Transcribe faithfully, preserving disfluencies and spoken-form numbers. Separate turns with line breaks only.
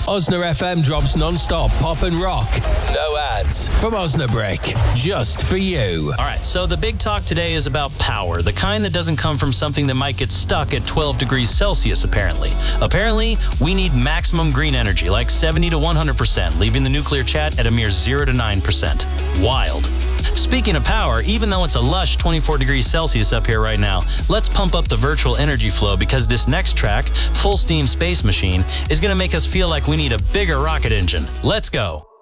Osna F M drops non-stop pop and rock. No ads. From Osnabrick. Just for you.
All right, so the big talk today is about power. The kind that doesn't come from something that might get stuck at twelve degrees Celsius, apparently. Apparently, we need maximum green energy, like seventy to one hundred percent, leaving the nuclear chat at a mere zero to nine percent. Wild. Speaking of power, even though it's a lush twenty-four degrees Celsius up here right now, let's pump up the virtual energy flow because this next track, Full Steam Space Machine, is going to make us feel like we need a bigger rocket engine. Let's go.